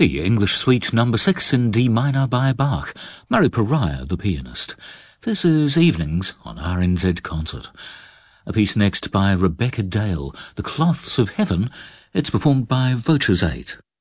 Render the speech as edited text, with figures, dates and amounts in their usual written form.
The English Suite No. 6 in D minor by Bach, Murray Pariah, the pianist. This is Evenings on RNZ Concert. A piece next by Rebecca Dale, The Cloths of Heaven. It's performed by Voces 8.